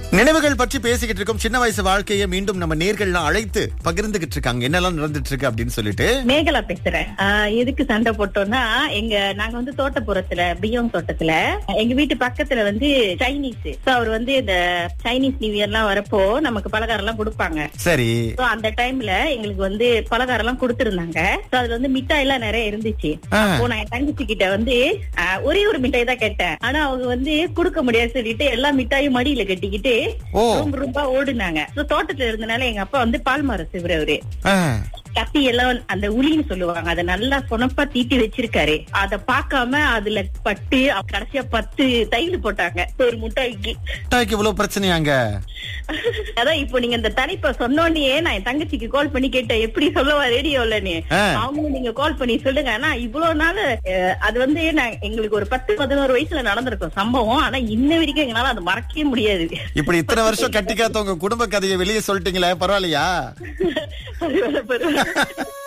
நினைவுகள் பற்றி பேசிக்கிட்டு இருக்கோம். சின்ன வயசு வாழ்க்கையை மீண்டும் நம்ம நேர்கள்லாம் அழைத்து பகிர்ந்துகிட்டு இருக்காங்க, என்னெல்லாம் நடந்துட்டு இருக்கு அப்படின்னு சொல்லிட்டு. மேகலா பேசுறேன். எதுக்கு சண்டை போட்டோம்னா, நாங்க வந்து தோட்டப்புறத்துல பியோங் தோட்டத்துல எங்க வீட்டு பக்கத்துல வந்து சைனீஸ். அவர் வந்து இந்த சைனீஸ் நியூ இயர் எல்லாம் வரப்போ நமக்கு பலகாரம் எல்லாம் கொடுப்பாங்க. சரி. அந்த டைம்ல எங்களுக்கு வந்து பலகாரம் எல்லாம் கொடுத்திருந்தாங்க. அதுல வந்து மிட்டாய் எல்லாம் நிறைய இருந்துச்சு. அப்போ நான் என் தங்கச்சி கிட்ட வந்து ஒரே ஒரு மிட்டாய் தான் கேட்டேன். ஆனா அவங்க வந்து கொடுக்க முடியாது சொல்லிட்டு எல்லா மிட்டாயும் மடியில கட்டிக்கிட்டு ரொம்ப ரொம்ப ஓடுனாங்க. தோட்டத்துல இருந்தனால எங்க அப்பா வந்து பால் மர சிவரவரு கத்தி எல்லாம் அந்த உளின்னு சொல்லுவாங்க, அத நல்லா சொனப்பா தீட்டி வச்சிருக்காரு. அத பாக்காம அதுல பட்டு கடைசியா 10 தையல் போட்டாங்க ஒரு முட்டாய்க்கு. இவ்வளவு பிரச்சனையாங்க. அதான் இப்போ நீங்க இந்த தலைப்ப சொன்னோன்னே நான் என் தங்கச்சிக்கு கால் பண்ணி கேட்டேன், எப்படி சொல்லவா ரேடியோலன்னு. அவங்க நீங்க கால் பண்ணி சொல்லுங்க. ஆனா இவ்வளவு நாள் அது வந்து எங்களுக்கு ஒரு 10-11 வயசுல நடந்திருக்கும் சம்பவம். ஆனா இன்ன வரைக்கும் எங்களால அது மறக்கவே முடியாது. இப்படி இத்தனை வருஷம் கட்டி காத்த உங்க குடும்ப கதையை வெளியே சொல்லிட்டீங்களே, பரவாயில்லையா? பரவாயில்ல.